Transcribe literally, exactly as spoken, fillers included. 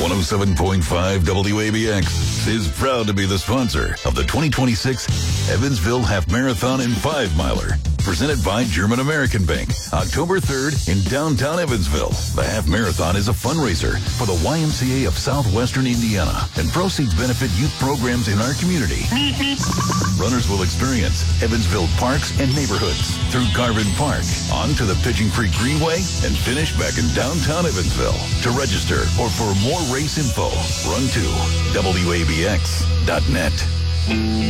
one oh seven point five W A B X is proud to be the sponsor of the twenty twenty-six Evansville Half Marathon and Five Miler, presented by German American Bank, October third in downtown Evansville. The Half Marathon is a fundraiser for the Y M C A of Southwestern Indiana, and proceeds benefit youth programs in our community. Runners will experience Evansville parks and neighborhoods through Garvin Park, on to the Pigeon Creek Greenway, and finish back in downtown Evansville. To register or for more race info, run to W A B X dot net.